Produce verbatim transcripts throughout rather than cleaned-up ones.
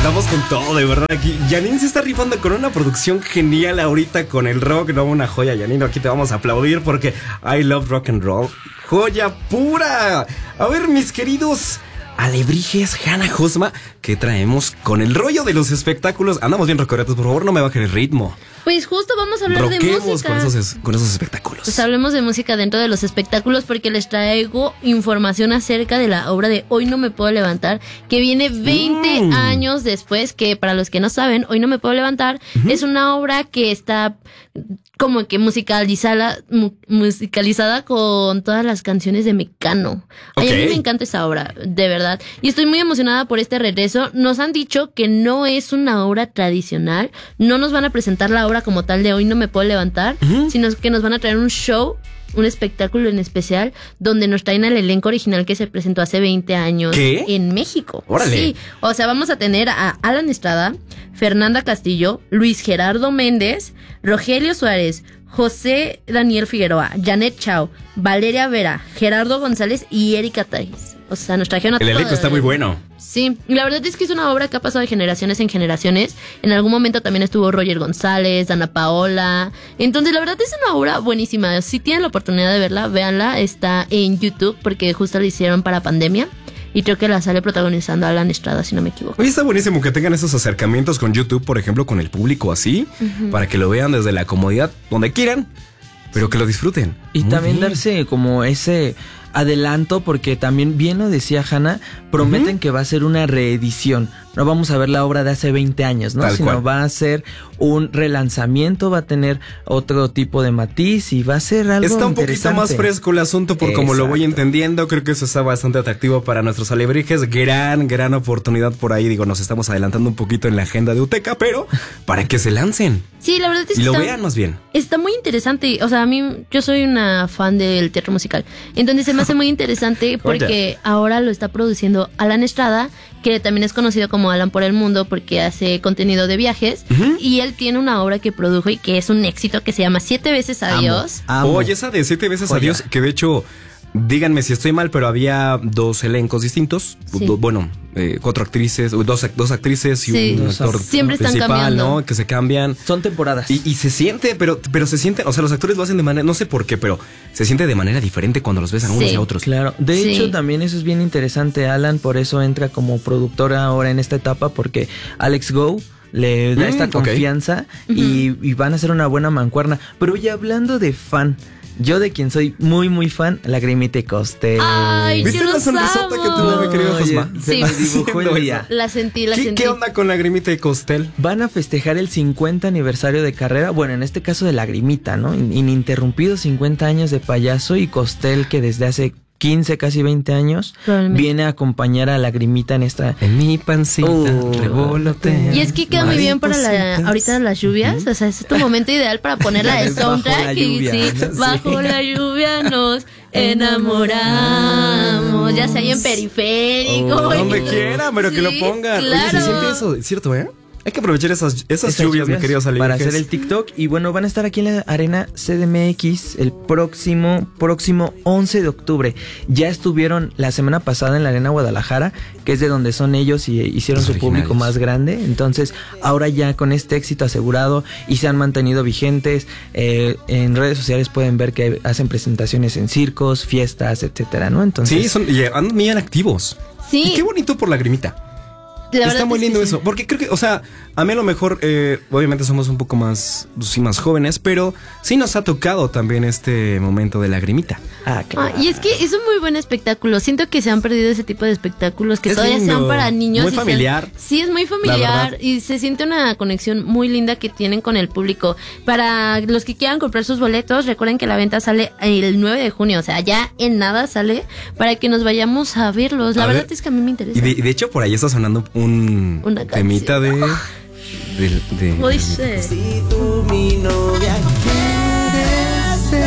Estamos con todo, de verdad. Aquí Janine se está rifando con una producción genial ahorita con el rock, no, una joya, Janine. Aquí te vamos a aplaudir porque I love rock and roll. Joya pura. A ver, mis queridos alebrijes, Hanna, Josma, ¿qué traemos con el rollo de los espectáculos? Andamos bien rocoretos, por favor, no me bajen el ritmo. Pues justo vamos a hablar Roquemos de música. con esos, con esos espectáculos. Pues hablemos de música dentro de los espectáculos porque les traigo información acerca de la obra de Hoy No Me Puedo Levantar, que viene veinte mm. años después, que para los que no saben, Hoy No Me Puedo Levantar uh-huh. es una obra que está como que musicalizada, mu- musicalizada con todas las canciones de Mecano. Ay, okay. A mí me encanta esa obra, de verdad. Y estoy muy emocionada por este regreso. Nos han dicho que no es una obra tradicional, no nos van a presentar la obra como tal de Hoy No Me Puedo Levantar, uh-huh. sino que nos van a traer un show, un espectáculo en especial, donde nos traen al elenco original que se presentó hace veinte años ¿Qué? en México. ¡Órale! Sí, o sea, vamos a tener a Alan Estrada, Fernanda Castillo, Luis Gerardo Méndez, Rogelio Suárez, José Daniel Figueroa, Janet Chao, Valeria Vera, Gerardo González y Erika Tais. O sea, nos trajeron a El elenco está muy bueno. Sí, y la verdad es que es una obra que ha pasado de generaciones en generaciones. En algún momento también estuvo Roger González, Ana Paola. Entonces, la verdad es una obra buenísima. Si tienen la oportunidad de verla, véanla. Está en YouTube porque justo la hicieron para pandemia. Y creo que la sale protagonizando Alan Estrada, si no me equivoco. Oye, está buenísimo que tengan esos acercamientos con YouTube, por ejemplo, con el público así, uh-huh. para que lo vean desde la comodidad, donde quieran, pero que lo disfruten. Y Muy también bien. darse como ese adelanto, porque también bien lo decía Hanna, prometen uh-huh. que va a ser una reedición. No vamos a ver la obra de hace veinte años, ¿no? Tal Sino cual. va a ser un relanzamiento, va a tener otro tipo de matiz y va a ser algo Está un poquito interesante. más fresco el asunto por como lo voy entendiendo. Creo que eso está bastante atractivo para nuestros alebrijes. Gran, gran oportunidad por ahí. Digo, nos estamos adelantando un poquito en la agenda de Uteca, pero para que se lancen. Sí, la verdad es que y lo está, vean más bien. Está muy interesante. O sea, a mí, yo soy una fan del teatro musical. Entonces se me hace muy interesante porque ahora lo está produciendo Alan Estrada, que también es conocido como Alan por el mundo porque hace contenido de viajes. Uh-huh. Y él tiene una obra que produjo y que es un éxito que se llama Siete veces Adiós. Amo, amo. Oye, esa de Siete veces Oye. Adiós, que de hecho, díganme si estoy mal, pero había dos elencos distintos. Sí. Do, bueno, eh, cuatro actrices, dos, dos actrices y sí. un actor Siempre principal, están cambiando. ¿no? Que se cambian. Son temporadas. Y, y se siente, pero, pero se siente, o sea, los actores lo hacen de manera, no sé por qué, pero se siente de manera diferente cuando los ves a unos sí. y a otros. Claro, de sí. hecho también eso es bien interesante, Alan, por eso entra como productora ahora en esta etapa, porque Alex Go le da mm, esta confianza okay. y, y van a hacer una buena mancuerna. Pero ya hablando de fan, yo de quien soy muy muy fan, Lagrimita y Costel. Ay, ¿viste la sonrisota que tuvo mi querido Josma? Sí, dibujó ya. La sentí, la ¿Qué, sentí. ¿Qué onda con Lagrimita y Costel? Van a festejar el cincuenta aniversario de carrera, bueno, en este caso de Lagrimita, ¿no? Ininterrumpidos cincuenta años de payaso, y Costel, que desde hace quince, casi veinte años, viene a acompañar a Lagrimita en esta... En mi pancita, oh, revolotea. Y es que queda muy bien para la, ahorita las lluvias, uh-huh. o sea, es tu momento ideal para ponerla de soundtrack y lluvia, sí, ¿no? Bajo sí. la lluvia nos enamoramos, ya sea ahí en periférico. Oh, donde quiera, pero sí, que lo pongan. Claro. Oye, se siente eso, ¿cierto, eh? Hay que aprovechar esas, esas, esas lluvias, lluvias, mi queridos alebrijes, para hacer el TikTok. Y bueno, van a estar aquí en la Arena C D M X el próximo, próximo once de octubre. Ya estuvieron la semana pasada en la Arena Guadalajara, que es de donde son ellos y hicieron Los su originales. Público más grande. Entonces, ahora ya con este éxito asegurado y se han mantenido vigentes, eh, en redes sociales pueden ver que hacen presentaciones en circos, fiestas, etcétera, ¿no? Entonces, sí, son, y andan bien activos. Sí. Y qué bonito por Lagrimita. La Está muy lindo es que eso, sí. porque creo que, o sea, a mí a lo mejor, eh, obviamente somos un poco más, sí, más jóvenes, pero sí nos ha tocado también este momento de Lagrimita. Ah, claro. Ah, y es que es un muy buen espectáculo. Siento que se han perdido ese tipo de espectáculos que es todavía lindo, sean para niños. Muy familiar. Sean, sí, es muy familiar y se siente una conexión muy linda que tienen con el público. Para los que quieran comprar sus boletos, recuerden que la venta sale el nueve de junio, o sea, ya en nada sale, para que nos vayamos a verlos. La a verdad ver, es que a mí me interesa. Y de, de hecho, por ahí está sonando un Una temita de... de, de, de dice? Si tú mi novia quieres ser.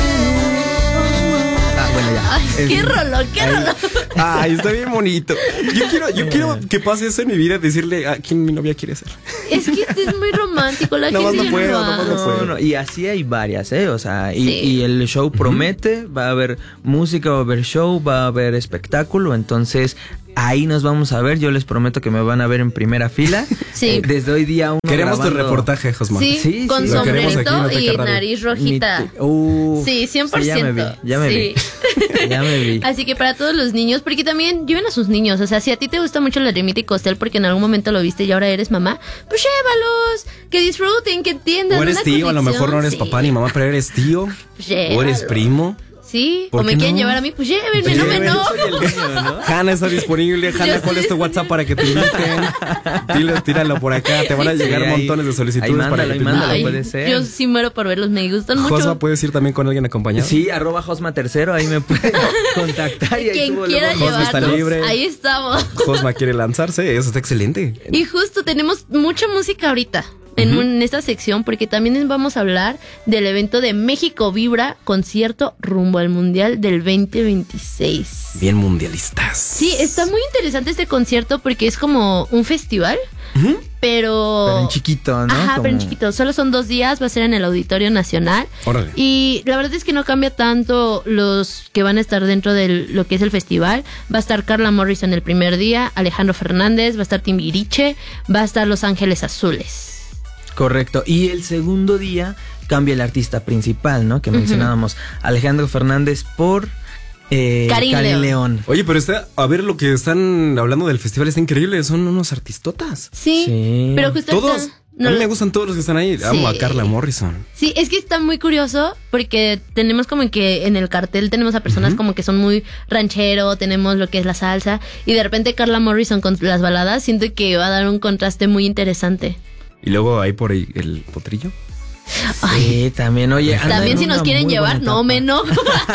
Ah, bueno, ya. Ay, qué rolón, qué rolón. Ay, está bien bonito. Yo quiero, yo quiero que pase eso en mi vida, decirle a quién mi novia quiere ser. Es que este es muy romántico, la no gente más no puedo, no, no más no puedo. No, no, y así hay varias, ¿eh? O sea, y, sí. y el show promete, uh-huh. va a haber música, va a haber show, va a haber espectáculo, entonces ahí nos vamos a ver. Yo les prometo que me van a ver en primera fila. Sí. Eh, desde hoy día uno Queremos grabando. tu reportaje, Josma. Sí, Sí, con sí. Lo queremos aquí, sombrerito no te y querrá. nariz rojita. Mi te- uh, Sí, cien por ciento. sí, ya me vi, ya me Sí. vi. Ya me vi. Así que para todos los niños, porque también lleven a sus niños. O sea, si a ti te gusta mucho la Ermita y Costel porque en algún momento lo viste y ahora eres mamá, pues llévalos, que disfruten, que entiendan. O eres una tío, a lo mejor no eres conexión, papá sí. ni mamá, pero eres tío. Pues O eres llévalos. primo. Sí, ¿Por o me qué quieren no? llevar a mí, pues llévenme, no me Llévenme, no. Soy el niño, ¿no? Hanna está disponible. Hanna, Yo ¿cuál sí. es tu WhatsApp para que te inviten? Dile, tíralo por acá. Te van a llegar Sí, ahí- montones de solicitudes ahí para mándalo, que ahí te mándalo. inviten. puede ser. Yo sí muero por verlos, me gustan mucho. Josma, ¿puedes ir también con alguien acompañado? Sí, arroba Josma Tercero, ahí me pueden contactar y ahí Quien subo quiera luego- Josma está llevarnos, libre. ahí estamos. Josma quiere lanzarse, eso está excelente. Y justo tenemos mucha música ahorita en, Ujú. en esta sección porque también vamos a hablar del evento de México Vibra, concierto rumbo al Mundial del veinte veintiséis. Bien mundialistas. Sí, está muy interesante este concierto porque es como un festival, Ujú. pero... Pero en chiquito, ¿no? Ajá, pero en Como- chiquito. Solo son dos días, va a ser en el Auditorio Nacional. Órale. Y la verdad es que no cambia tanto los que van a estar dentro de lo que es el festival. Va a estar Carla Morrison el primer día, Alejandro Fernández, va a estar Timbiriche, va a estar Los Ángeles Azules. Correcto. Y el segundo día cambia el artista principal, ¿no? Que mencionábamos. Alejandro Fernández por eh, Karin León. León. Oye, pero está, a ver, lo que están hablando del festival está increíble. Son unos artistotas. Sí, Sí. pero justo Todos. está- no a mí lo- me gustan todos los que están ahí. Amo Sí. a Carla Morrison. Sí, es que está muy curioso porque tenemos como que en el cartel tenemos a personas como que son muy ranchero, tenemos lo que es la salsa y de repente Carla Morrison con las baladas siento que va a dar un contraste muy interesante. Y luego ahí por ahí el potrillo. Sí, también, oye. anda También en si nos una quieren muy llevar, buena no etapa. me enojo.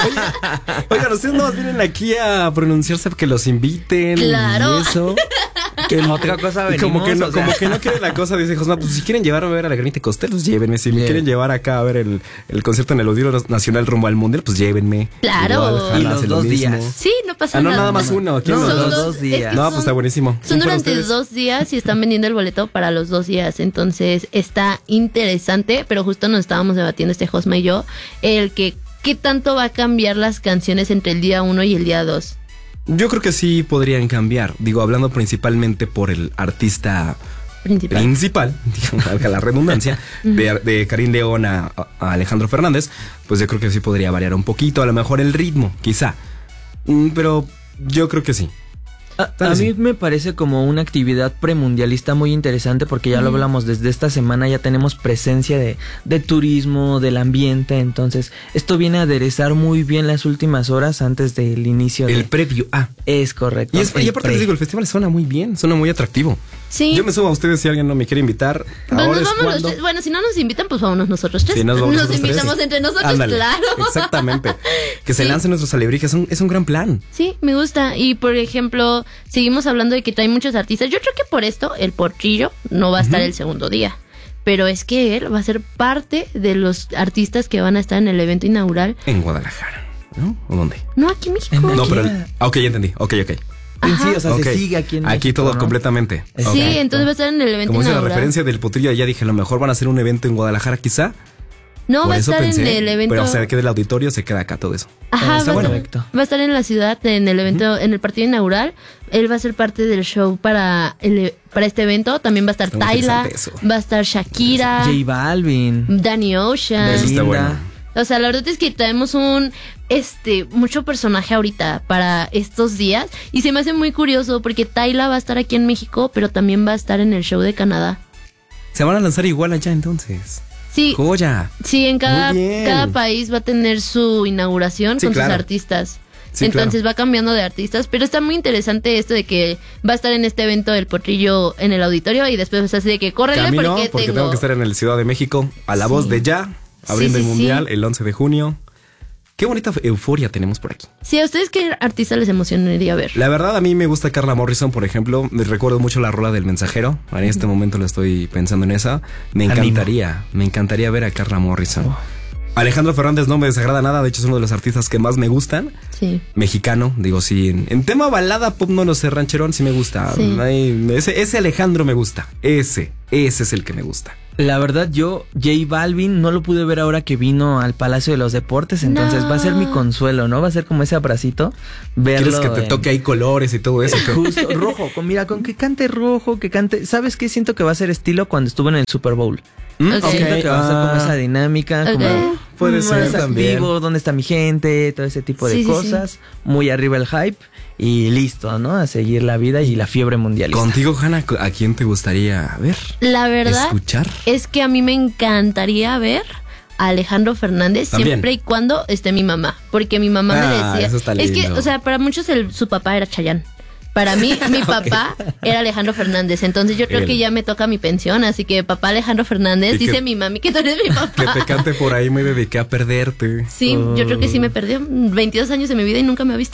Oigan, ustedes no vienen aquí a pronunciarse que los inviten. Claro. Y eso. Que otra cosa Y venimos, como que no, o sea. como que no quiere la cosa, dice Josma, pues si quieren llevarme a ver a la Granita Costel, pues llévenme. Si me Yeah. quieren llevar acá a ver el, el concierto en el Auditorio Nacional rumbo al Mundial, pues llévenme. Claro. Igual, Hanna Y los hace lo dos mismo. días. Sí, no pasa Ah, no, nada. nada más uno. Aquí No, no, los dos. dos es días. que No, son- pues está buenísimo. Son ¿Quién fueron durante ustedes? dos días y están vendiendo el boleto para los dos días. Entonces está interesante, pero justo nos estábamos debatiendo este Josma y yo, el que qué tanto va a cambiar las canciones entre el día uno y el día dos. Yo creo que sí podrían cambiar. Digo, hablando principalmente por el artista Principal. principal, digamos, valga la redundancia, de, de Karin León a, a Alejandro Fernández, pues yo creo que sí podría variar un poquito, a lo mejor el ritmo, quizá. Mm, Pero yo creo que sí. A, Tal a vez mí sí. me parece como una actividad premundialista muy interesante porque ya lo hablamos desde esta semana, ya tenemos presencia de, de turismo, del ambiente, entonces esto viene a aderezar muy bien las últimas horas antes del inicio. El de, previo. Ah. es correcto. Y, es, y el aparte pre. les digo, el festival suena muy bien, suena muy atractivo. Sí. Yo me subo a ustedes si alguien no me quiere invitar. Pues Ahora nos es vamos los cuando. tres. Bueno, si no nos invitan, pues vámonos nosotros tres. Sí, nos vamos nosotros invitamos tres. entre nosotros, Ándale, claro. Exactamente. Que se Sí. lancen nuestros alebrijes, es un, es un gran plan. Sí, me gusta. Y por ejemplo, seguimos hablando de que trae muchos artistas. Yo creo que por esto el Portillo no va a estar el segundo día. Pero es que él va a ser parte de los artistas que van a estar en el evento inaugural. En Guadalajara, ¿no? ¿O dónde? No, aquí en México. En No, Aquí pero. la- ah, ok, ya entendí. Ok, ok. En sí, Ajá. o sea, Ok. se sigue aquí en Aquí México, todo ¿no? completamente. Exacto. Sí, Ok. entonces va a estar en el evento Como dice la inaugural. referencia del potrillo, ya dije, a lo mejor van a hacer un evento en Guadalajara, quizá. No, Por va a eso estar pensé. en el evento. Pero o sea, que del auditorio se queda acá todo eso. Ajá, Está va, a bueno. estar, va a estar en la ciudad, en el evento, en el partido inaugural. Él va a ser parte del show para el, para este evento. También va a estar Está muy Tyla, interesante eso. va a estar Shakira, J Balvin. Danny Ocean. Eso está Belinda. bueno. O sea, la verdad es que traemos un, este, mucho personaje ahorita para estos días. Y se me hace muy curioso porque Tyla va a estar aquí en México, pero también va a estar en el show de Canadá. Se van a lanzar igual allá entonces. Sí, Joya. sí, en cada, Muy bien. cada país va a tener su inauguración Sí, con claro. sus artistas. Sí, Entonces va cambiando de artistas, pero está muy interesante esto de que va a estar en este evento el Potrillo en el auditorio y después es así de que córrele Camino, porque, porque, tengo... tengo que estar en el Ciudad de México a la Sí. voz de ya, abriendo Sí, el sí, Mundial sí. el once de junio. Qué bonita euforia tenemos por aquí. Sí, ¿a ustedes qué artista les emocionaría ver? La verdad, a mí me gusta Carla Morrison, por ejemplo. Me recuerdo mucho la rola del Mensajero. En este momento lo estoy pensando en esa. Me Ánimo. encantaría, me encantaría ver a Carla Morrison. Alejandro Fernández no me desagrada nada, de hecho es uno de los artistas que más me gustan. Sí. Mexicano, digo, sí. En, en tema balada, pop, no lo sé, rancherón sí me gusta. Sí. Ay, ese, ese Alejandro me gusta. Ese, ese es el que me gusta. La verdad, yo, J Balvin, no lo pude ver ahora que vino al Palacio de los Deportes, entonces No. va a ser mi consuelo, ¿no? Va a ser como ese abracito, verlo. ¿Quieres que te en- toque ahí colores y todo eso? Justo, rojo, con, mira, con que cante rojo, que cante... ¿Sabes qué? Siento que va a ser estilo cuando estuvo en el Super Bowl. ¿Mm? Ok. Siento que va a ser como Ah, esa dinámica, Ok. como... Puede mm, ser más también. activo, ¿dónde está mi gente? Todo ese tipo de Sí, sí, cosas. Muy arriba el hype y listo, ¿no? A seguir la vida y la fiebre mundialista. Contigo, Hanna, ¿a quién te gustaría ver? La verdad ¿Escuchar? es que a mí me encantaría ver a Alejandro Fernández También. siempre y cuando esté mi mamá, porque mi mamá Ah, me decía, eso está es que, lindo. o sea, para muchos el- su papá era Chayanne. Para mí, mi papá era Alejandro Fernández, entonces yo creo Él. que ya me toca mi pensión, así que papá Alejandro Fernández, Y que- dice mi mami que tú eres mi Que papá. te cante por ahí, me dediqué a perderte. Sí, yo creo que sí me perdió. veintidós años de mi vida y nunca me ha visto.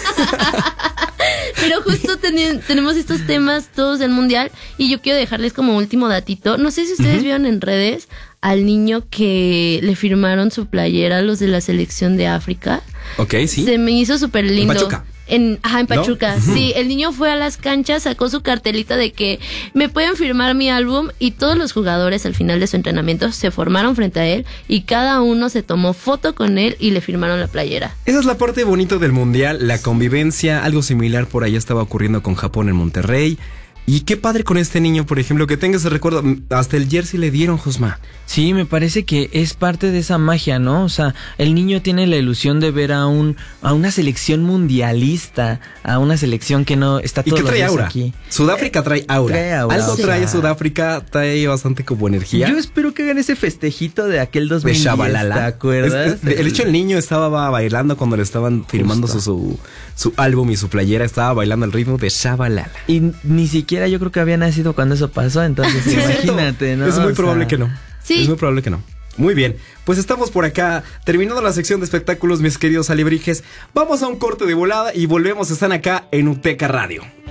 Pero justo teni- tenemos estos temas todos del mundial y yo quiero dejarles como último datito. No sé si ustedes vieron en redes al niño que le firmaron su playera a los de la selección de África. Ok, sí. Se me hizo súper lindo. En Pachuca. En, ajá, en ¿No? Pachuca. Sí, el niño fue a las canchas, sacó su cartelita de que me pueden firmar mi álbum y todos los jugadores al final de su entrenamiento se formaron frente a él y cada uno se tomó foto con él y le firmaron la playera. Esa es la parte bonita del mundial, la convivencia. Algo similar por ahí estaba ocurriendo con Japón en Monterrey. Y qué padre con este niño, por ejemplo, que tenga ese recuerdo. Hasta el jersey le dieron, Josma. Sí, me parece que es parte de esa magia, ¿no? O sea, el niño tiene la ilusión de ver a un a una selección mundialista, a una selección que no está ¿Y todos qué los trae días aura? aquí. Sudáfrica trae aura. Trae aura, Algo o sea. trae Sudáfrica, trae bastante como energía. Yo espero que hagan ese festejito de aquel dos de mil diez, Shabalala. ¿te acuerdas? Es- es- de- el hecho, el niño estaba bailando cuando le estaban firmando su, su, su álbum y su playera. Estaba bailando al ritmo de Shabalala. Y ni siquiera yo creo que había nacido cuando eso pasó, entonces Sí, es cierto. imagínate, ¿no? Es muy O probable sea, que no. Sí. Es muy probable que no. Muy bien, pues estamos por acá terminando la sección de espectáculos, mis queridos alebrijes. Vamos a un corte de volada y volvemos. Están acá en Uteca Radio.